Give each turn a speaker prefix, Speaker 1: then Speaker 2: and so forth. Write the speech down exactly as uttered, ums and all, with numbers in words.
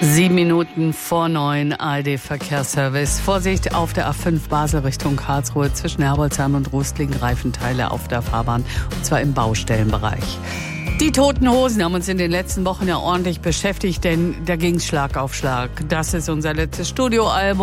Speaker 1: Sieben Minuten vor neun, A R D-Verkehrsservice. Vorsicht auf der A fünf Basel Richtung Karlsruhe zwischen Herbolzheim und Rustling, Reifenteile auf der Fahrbahn, und zwar im Baustellenbereich. Die Toten Hosen haben uns in den letzten Wochen ja ordentlich beschäftigt, denn da ging's Schlag auf Schlag. Das ist unser letztes Studioalbum.